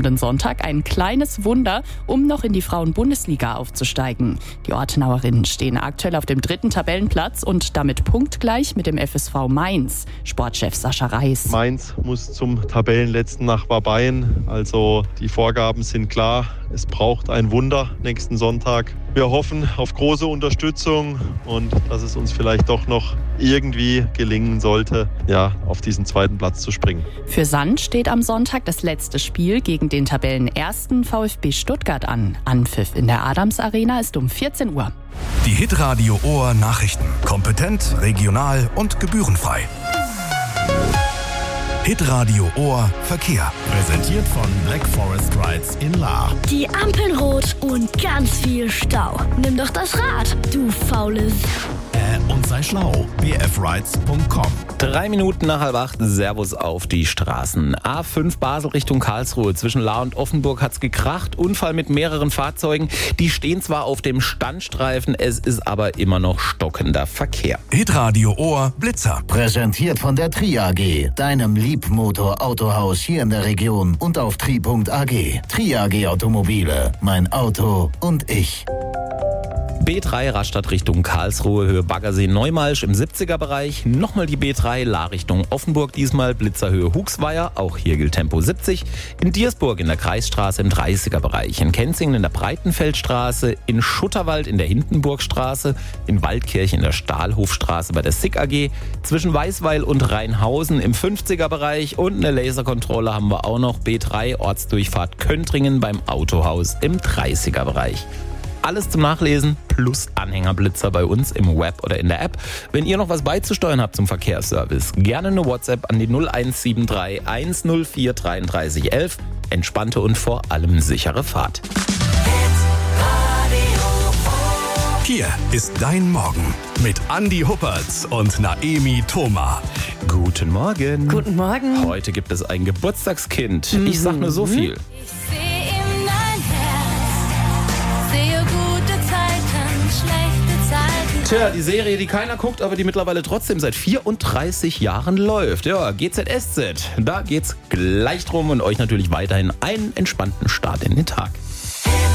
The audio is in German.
kommenden Sonntag ein kleines Wunder, um noch in die Frauen-Bundesliga aufzusteigen. Die Ortenauerinnen stehen aktuell auf dem 3. Tabellenplatz und damit punktgleich mit dem FSV Mainz. Sportchef Sascha Reis. Mainz muss zum Tabellenletzten nach Bahrain. Also die Vorgaben sind klar. Es braucht ein Wunder nächsten Sonntag. Wir hoffen auf große Unterstützung und dass es uns vielleicht doch noch irgendwie gelingen sollte, auf diesen 2. Platz zu springen. Für Sand steht am Sonntag das letzte Spiel gegen den Tabellenersten VfB Stuttgart an. Anpfiff in der Adams Arena ist um 14 Uhr. Die Hitradio Ohr Nachrichten. Kompetent, regional und gebührenfrei. Hitradio Ohr Verkehr. Präsentiert von Black Forest Rides in Lahr. Die Ampeln rot und ganz viel Stau. Nimm doch das Rad, du Faules. Und sei schlau. bfrides.com. 3 Minuten nach 7:30. Servus auf die Straßen. A5 Basel Richtung Karlsruhe. Zwischen Lahr und Offenburg hat's gekracht. Unfall mit mehreren Fahrzeugen. Die stehen zwar auf dem Standstreifen, es ist aber immer noch stockender Verkehr. Hitradio Ohr Blitzer. Präsentiert von der Tri AG, deinem Liebmotor-Autohaus hier in der Region und auf tri.ag. Tri AG Automobile, mein Auto und ich. B3 Rastatt Richtung Karlsruhe, Höhe Baggersee Neumalsch im 70er-Bereich. Nochmal die B3 Lahr Richtung Offenburg, diesmal Blitzerhöhe Huxweier, auch hier gilt Tempo 70. In Diersburg in der Kreisstraße im 30er-Bereich. In Kenzingen in der Breitenfeldstraße, in Schutterwald in der Hindenburgstraße, in Waldkirch in der Stahlhofstraße bei der SICK AG, zwischen Weißweil und Rheinhausen im 50er-Bereich und eine Laserkontrolle haben wir auch noch. B3 Ortsdurchfahrt Köntringen beim Autohaus im 30er-Bereich. Alles zum Nachlesen plus Anhängerblitzer bei uns im Web oder in der App. Wenn ihr noch was beizusteuern habt zum Verkehrsservice, gerne eine WhatsApp an die 0173 104 33 11. Entspannte und vor allem sichere Fahrt. Hier ist dein Morgen mit Andi Huppertz und Naemi Thoma. Guten Morgen. Guten Morgen. Heute gibt es ein Geburtstagskind. Ich sag nur so viel. Tja, die Serie, die keiner guckt, aber die mittlerweile trotzdem seit 34 Jahren läuft. Ja, GZSZ. Da geht's gleich drum und euch natürlich weiterhin einen entspannten Start in den Tag.